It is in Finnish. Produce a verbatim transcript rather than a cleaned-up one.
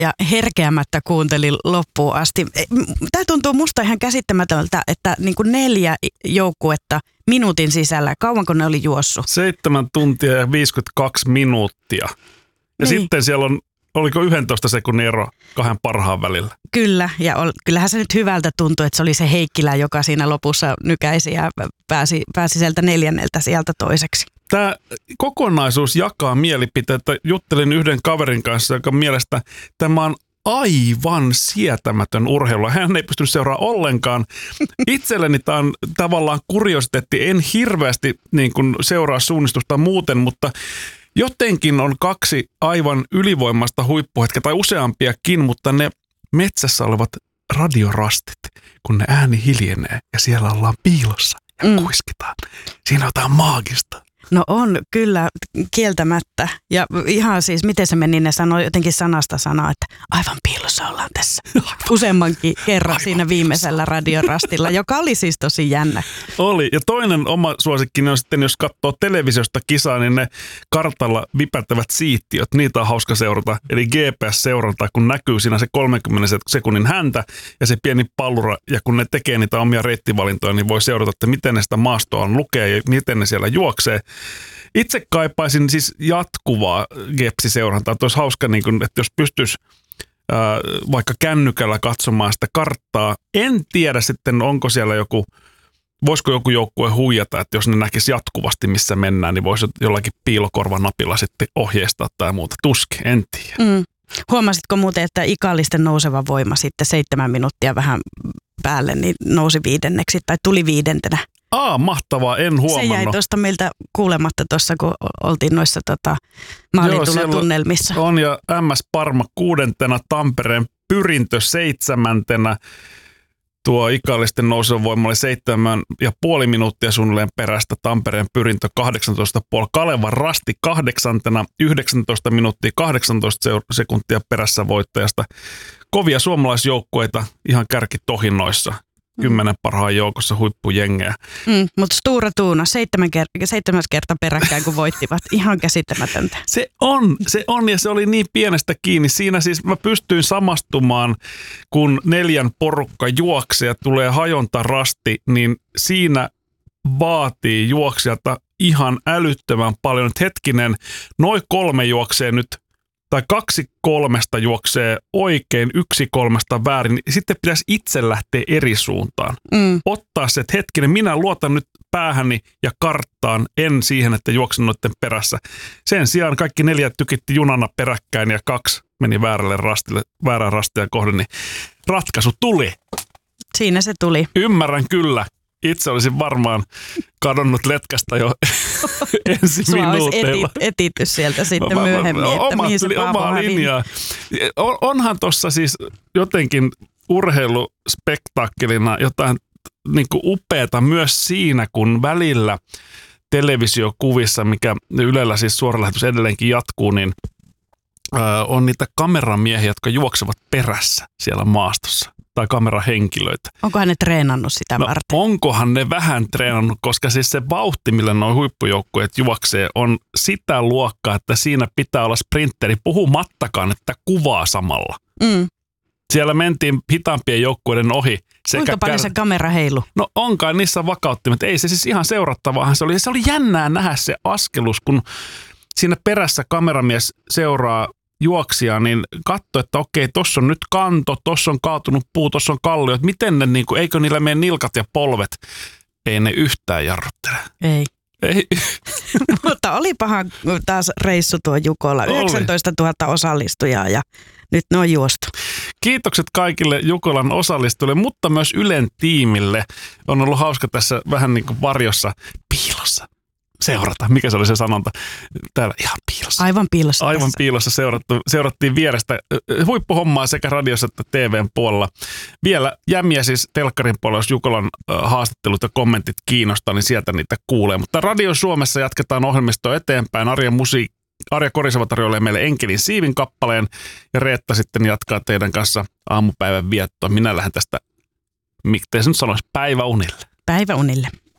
ja herkeämättä kuuntelin loppuun asti. Tämä tuntuu musta ihan käsittämätöntä, että niin kuin neljä joukkuetta minuutin sisällä. Kauanko ne oli juossut? Seitsemän tuntia ja viisikymmentäkaksi minuuttia. Ja niin. Sitten siellä on, oliko yksitoista sekunnin ero kahden parhaan välillä? Kyllä, ja ol, kyllähän se nyt hyvältä tuntui, että se oli se Heikkilä, joka siinä lopussa nykäisi ja pääsi, pääsi sieltä neljänneltä sieltä toiseksi. Tämä kokonaisuus jakaa mielipiteitä. Juttelin yhden kaverin kanssa, joka mielestä tämä on aivan sietämätön urheilu. Hän ei pystynyt seuraamaan ollenkaan. Itselleni tämä on tavallaan kuriositeetti. En hirveästi niin kuin seuraa suunnistusta muuten, mutta jotenkin on kaksi aivan ylivoimaista huippuhetkeä tai useampiakin, mutta ne metsässä olevat radiorastit, kun ne ääni hiljenee ja siellä ollaan piilossa ja mm. kuiskitaan. Siinä on jotain maagista. No on, kyllä, kieltämättä. Ja ihan siis, miten se meni, ne sanoi jotenkin sanasta sanaa, että aivan piilossa ollaan tässä. Useammankin kerran aivan siinä viimeisellä radiorastilla, joka oli siis tosi jännä. Oli, ja toinen oma suosikkini on sitten, jos katsoo televisiosta kisaa, niin ne kartalla vipättävät siittiöt, niitä on hauska seurata. Eli G P S-seurantaa, kun näkyy siinä se kolmenkymmenen sekunnin häntä ja se pieni pallura, ja kun ne tekee niitä omia reittivalintoja, niin voi seurata, että miten ne sitä maastoa on lukee ja miten ne siellä juoksee. Itse kaipaisin siis jatkuvaa gepsiseurantaa. Että olisi hauska, niin kun, että jos pystyisi ää, vaikka kännykällä katsomaan sitä karttaa. En tiedä sitten, onko siellä joku, voisiko joku joukkue huijata, että jos ne näkisi jatkuvasti, missä mennään, niin voisi jollakin piilokorvanapilla sitten ohjeistaa tai muuta. Tuskin, en tiedä. Mm. Huomasitko muuten, että Ikallisten nouseva voima sitten seitsemän minuuttia vähän päälle, niin nousi viidenneksi tai tuli viidentenä? Aa, mahtavaa, en huomannut. Se jäi tuosta meiltä kuulematta tuossa, kun oltiin noissa tota, maalintulotunnelmissa. On, ja M S Parma kuudentena, Tampereen Pyrintö seitsemäntenä. Tuo Ikallisten nouseva voima oli seitsemän ja puoli minuuttia suunnilleen perästä, Tampereen Pyrintö kahdeksantoista puoli, Kalevan Rasti kahdeksantena, yhdeksäntoista minuuttia, kahdeksantoista sekuntia perässä voittajasta. Kovia suomalaisjoukkueita ihan kärkitohinnoissa. Kymmenen parhaan joukossa huippujengejä. Mm, mutta Stura Tuuna seitsemän ker- seitsemäs kerta peräkkäin, kun voittivat. Ihan käsittämätöntä. Se on, se on ja se oli niin pienestä kiinni. Siinä siis mä pystyin samastumaan, kun neljän porukka juoksee ja tulee hajontarasti, niin siinä vaatii juoksijalta ihan älyttömän paljon. Nyt hetkinen, noin kolme juoksee nyt tai kaksi kolmesta juoksee oikein, yksi kolmesta väärin, niin sitten pitäisi itse lähteä eri suuntaan. Mm. Ottaa se, että hetkinen, minä luotan nyt päähäni ja karttaan, en siihen, että juoksen noiden perässä. Sen sijaan kaikki neljä tykitti junana peräkkäin ja kaksi meni väärälle rastille, väärään rastia kohden, niin ratkaisu tuli. Siinä se tuli. Ymmärrän kyllä. Itse olisin varmaan kadonnut letkästä jo ensi Sua minuuteilla. Olisi etitty sieltä sitten mä, myöhemmin, mä, että oma, mihin se omaa linjaa. On, onhan tuossa siis jotenkin urheiluspektaakkelina jotain niin kuin upeata myös siinä, kun välillä televisiokuvissa, mikä Ylellä siis suoralähetys edelleenkin jatkuu, niin äh, on niitä kameramiehiä, jotka juoksevat perässä siellä maastossa. Tai kamerahenkilöitä. Onkohan ne treenannut sitä no, varten? Onkohan ne vähän treenannut, koska siis se vauhti, millä nuo huippujoukkueet juoksee, on sitä luokkaa, että siinä pitää olla sprinteri puhumattakaan, että kuvaa samalla. Mm. Siellä mentiin hitaampien joukkueiden ohi. Kuinka paljon kär... se kamera heilu? No onkaan niissä vakauttimet. Ei se siis ihan seurattavaahan se oli. Se oli jännää nähdä se askelus, kun siinä perässä kameramies seuraa juoksijaa, niin katso, että okei, tossa on nyt kanto, tossa on kaatunut puu, tossa on kallio. Että miten ne, niin kuin, eikö niillä mene nilkat ja polvet? Ei ne yhtään jarruttele. Ei. Ei. Mutta olipahan taas reissu tuo Jukola. yhdeksäntoistatuhatta osallistujaa ja nyt ne on juostu. Kiitokset kaikille Jukolan osallistujille, mutta myös Ylen tiimille. On ollut hauska tässä vähän niin kuin varjossa, piilossa seurata. Mikä se oli se sanonta? Täällä ihan piilossa. Aivan piilossa. Aivan tässä. piilossa seurattu, seurattiin vierestä huippuhommaa sekä radiossa että T V:n puolella. Vielä jämiä siis telkkarin puolella, jos Jukolan haastattelut ja kommentit kiinnostaa, niin sieltä niitä kuulee. Mutta Radio Suomessa jatketaan ohjelmistoa eteenpäin. Arja Musiikki. Arja Koriseva tarjoilee meille Enkelin siivin kappaleen ja Reetta sitten jatkaa teidän kanssa aamupäivän viettoa. Minä lähden tästä, miten se nyt sanoisi, päiväunille. Päiväunille.